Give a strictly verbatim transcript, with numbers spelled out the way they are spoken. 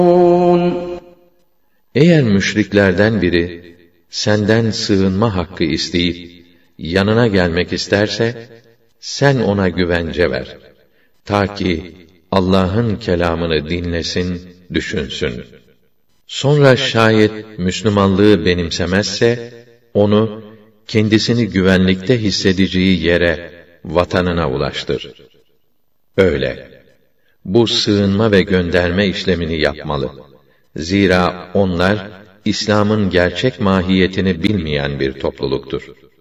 Eğer müşriklerden biri senden sığınma hakkı isteyip yanına gelmek isterse sen ona güvence ver. Ta ki Allah'ın kelamını dinlesin, düşünsün. Sonra şayet Müslümanlığı benimsemezse onu kendisini güvenlikte hissedeceği yere, vatanına ulaştır. Öyle. Bu sığınma ve gönderme işlemini yapmalı. Zira onlar İslam'ın gerçek mahiyetini bilmeyen bir topluluktur.